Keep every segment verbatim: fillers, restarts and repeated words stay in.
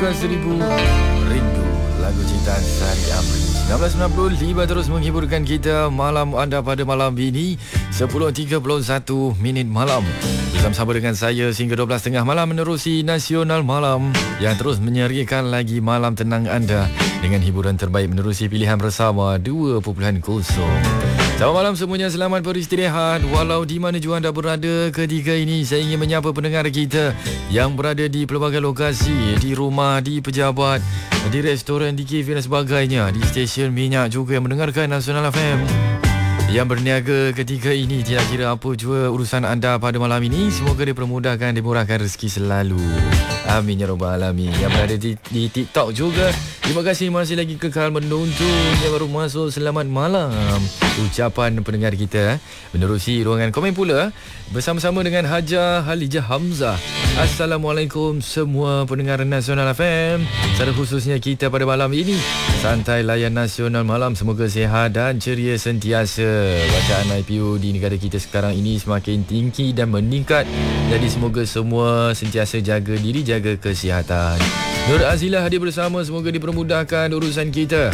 Suka Seribu, Rindu, lagu ciptaan Sari Amri. seribu sembilan ratus sembilan puluh lima terus menghiburkan kita malam anda pada malam ini sepuluh tiga puluh satu minit malam. Bersama-sama dengan saya sehingga dua belas tiga puluh malam menerusi Nasional Malam yang terus menyeriakan lagi malam tenang anda dengan hiburan terbaik menerusi pilihan bersama dua titik kosong. Selamat malam semuanya, selamat beristirahat walau di mana jua anda berada. Ketika ini saya ingin menyapa pendengar kita yang berada di pelbagai lokasi, di rumah, di pejabat, di restoran, di kafe dan sebagainya, di stesen minyak juga yang mendengarkan Nasional F M. Yang berniaga ketika ini, tidak kira apa jua urusan anda pada malam ini, semoga dipermudahkan, dimurahkan rezeki selalu. Amin ya rabbal alamin. Yang berada di, di TikTok juga, terima kasih masih lagi kekal menonton. Yang baru masuk, selamat malam. Ucapan pendengar kita menerusi ruangan komen pula bersama-sama dengan Haja Halijah Hamzah. Assalamualaikum semua pendengar Nasional F M, secara khususnya kita pada malam ini. Santai layan Nasional Malam, semoga sihat dan ceria sentiasa. Bacaan I P O di negara kita sekarang ini semakin tinggi dan meningkat. Jadi semoga semua sentiasa jaga diri, jaga kesihatan. Nur Azilah hadir bersama, semoga dipermudahkan urusan kita.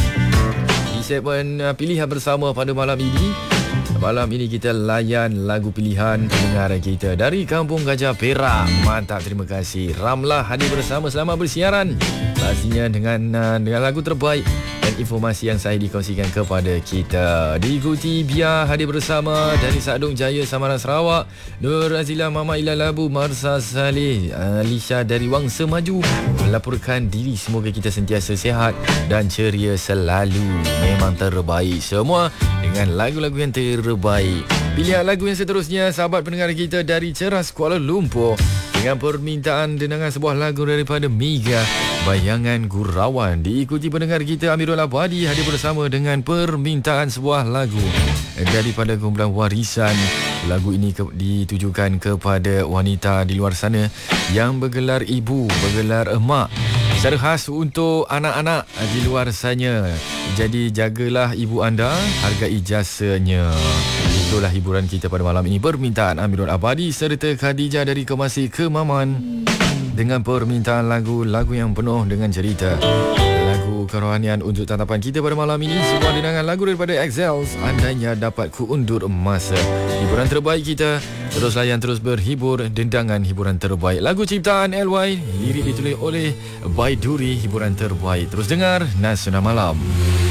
Di segmen pilihan bersama pada malam ini, malam ini kita layan lagu pilihan pendengar kita dari Kampung Gajah Perak. Mantap, terima kasih. Ramlah hadir bersama, selamat bersiaran. Pastinya dengan dengan lagu terbaik dan informasi yang saya dikongsikan kepada kita. Diikuti Bia hadir bersama dari Sadung Jaya, Samaran, Sarawak. Nur Azilah, Mama Ila Labu, Marsa Saleh, Alisha dari Wangsa Maju melaporkan diri. Semoga kita sentiasa sihat dan ceria selalu. Memang terbaik semua dengan lagu-lagu yang terbaik. Pilihan lagu yang seterusnya, sahabat pendengar kita dari Ceras, Kuala Lumpur, dengan permintaan dendangan sebuah lagu daripada Mega, Bayangan Gurauan. Diikuti pendengar kita Amirul Abadi hadir bersama dengan permintaan sebuah lagu daripada kumpulan Warisan. Lagu ini ke, ditujukan kepada wanita di luar sana yang bergelar ibu, bergelar emak, secara khas untuk anak-anak di luar sana. Jadi jagalah ibu anda, hargai jasanya. Itulah hiburan kita pada malam ini. Permintaan Amirul Abadi serta Khadijah dari Kemasi Kemaman dengan permintaan lagu-lagu yang penuh dengan cerita. Lagu kerohanian untuk tatapan kita pada malam ini, sebuah dendangan lagu daripada Excels, Andainya Dapat Ku Undur Masa. Hiburan terbaik kita, terus layan, terus berhibur. Dendangan hiburan terbaik, lagu ciptaan L Y, lirik ditulis oleh Baiduri. Hiburan terbaik, terus dengar Nasional Malam.